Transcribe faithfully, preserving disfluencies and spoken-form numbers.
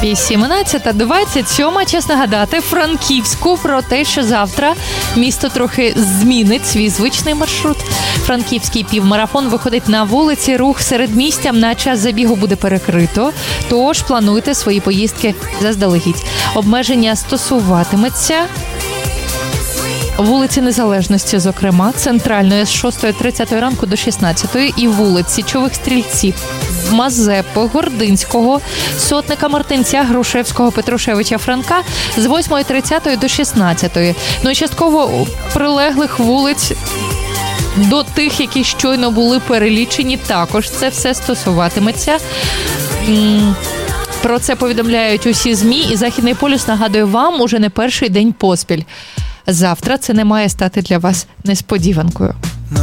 Сімнадцята двадцять сьома. Час нагадати Франківську про те, що завтра місто трохи змінить свій звичний маршрут. Франківський півмарафон виходить на вулиці. Рух середмістям на час забігу буде перекрито, тож плануйте свої поїздки заздалегідь. Обмеження стосуватиметься вулиці Незалежності, зокрема, центральної з шостої тридцять ранку до шістнадцятої і вулиць Січових Стрільців, Мазепи, Гординського, Сотника, Мартинця, Грушевського, Петрушевича, Франка з восьмої тридцять до шістнадцятої. Ну і частково прилеглих вулиць до тих, які щойно були перелічені, також це все стосуватиметься. Про це повідомляють усі ЗМІ, і Західний полюс нагадує вам уже не перший день поспіль. Завтра це не має стати для вас несподіванкою.